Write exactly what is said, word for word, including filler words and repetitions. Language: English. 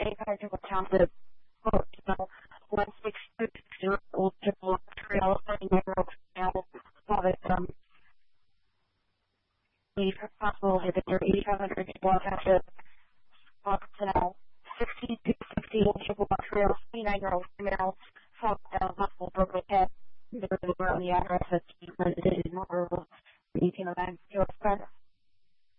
take into account the quote, you know, one six two zero old triple trail, thirty-nine year old male, have it, um, the possible that your eighty-five hundred block has to walk to now sixteen to sixty old triple trail, twenty-nine year old female, fall down possible broken head. They're over on the address that's rented in order of eighteen oh nine zero spend.